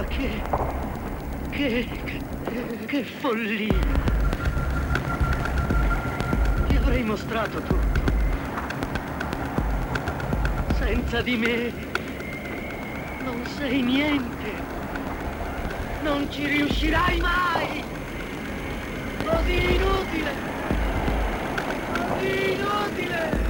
Ma che follia! Ti avrei mostrato tutto. Senza di me non sei niente. Non ci riuscirai mai! Così inutile! Così inutile!